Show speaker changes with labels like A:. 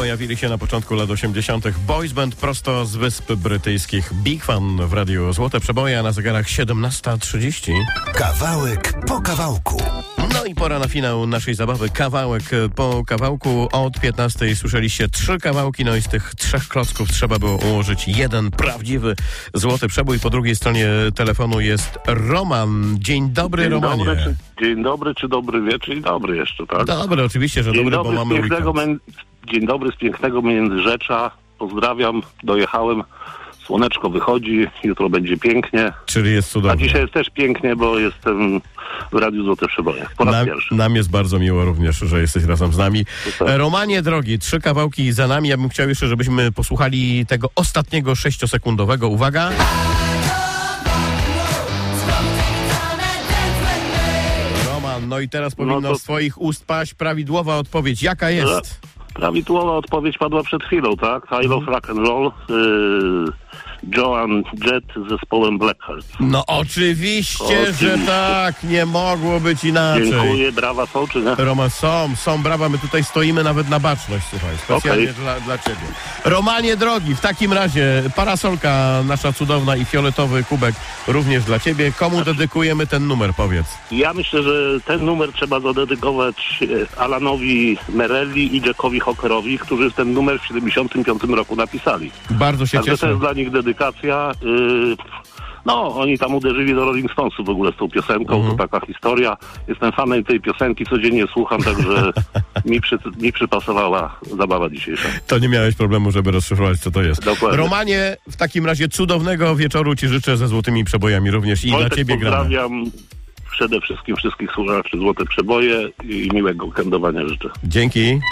A: Pojawili się na początku lat 80. boys band prosto z Wysp Brytyjskich. Big Fan w radiu Złote Przeboje, a na zegarach 17:30.
B: Kawałek po kawałku.
A: No i pora na finał naszej zabawy. Kawałek po kawałku. Od 15 słyszeliście 3 kawałki, no i z tych 3 klocków trzeba było ułożyć jeden prawdziwy złoty przebój. Po drugiej stronie telefonu jest Roman. Dzień dobry, Romanie.
C: Dzień dobry, czy dobry wieczór? Dzień dobry jeszcze, tak?
A: Dobry, oczywiście, że
C: Dzień
A: dobry,
C: dobry,
A: bo mamy weekend.
C: Dzień dobry z pięknego Międzyrzecza. Pozdrawiam, dojechałem. Słoneczko wychodzi, jutro będzie pięknie.
A: Czyli jest cudownie.
C: A dzisiaj jest też pięknie, bo jestem w Radiu Złote Przeboje. Po raz pierwszy.
A: Nam jest bardzo miło również, że jesteś razem z nami.
C: Super.
A: Romanie drogi, 3 kawałki za nami. Ja bym chciał jeszcze, żebyśmy posłuchali tego ostatniego 6-sekundowego. Uwaga! Roman, no i teraz powinno z twoich ust paść prawidłowa odpowiedź. Jaka jest?
C: Prawidłowa odpowiedź padła przed chwilą, tak? I Love Rock and Roll. Joan Jett z zespołem Blackheart.
A: No oczywiście, że tak. Nie mogło być inaczej.
C: Dziękuję, brawa są, czy nie?
A: Roman, są brawa. My tutaj stoimy nawet na baczność, słuchaj. Specjalnie dla ciebie. Romanie drogi, w takim razie parasolka nasza cudowna i fioletowy kubek również dla ciebie. Komu dedykujemy ten numer, powiedz?
C: Ja myślę, że ten numer trzeba zadedykować Alanowi Merelli i Jackowi Hockerowi, którzy ten numer w 75 roku napisali.
A: Bardzo się cieszę.
C: To jest dla nich dedykacja. No, oni tam uderzyli do Rolling Stonesów w ogóle z tą piosenką, to taka historia. Jestem fanem tej piosenki, codziennie słucham, także mi przypasowała zabawa dzisiejsza.
A: To nie miałeś problemu, żeby rozszyfrować, co to jest.
C: Dokładnie.
A: Romanie, w takim razie cudownego wieczoru ci życzę ze złotymi przebojami również i
C: Wojtek,
A: dla ciebie gramy.
C: pozdrawiam przede wszystkim wszystkich słuchaczy Złote Przeboje i miłego weekendowania życzę.
A: Dzięki.